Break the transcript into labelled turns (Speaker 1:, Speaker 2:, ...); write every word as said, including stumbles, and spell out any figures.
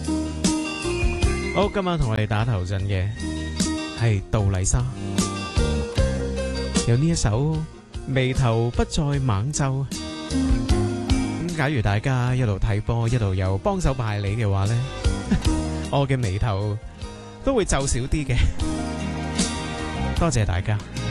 Speaker 1: 好，今晚同我哋打頭陣嘅係杜麗莎，有呢一首眉頭不再猛皺。咁假如大家一路睇波一路又幫手拜你嘅話呢，我嘅眉頭都會皺少啲嘅。多謝大家。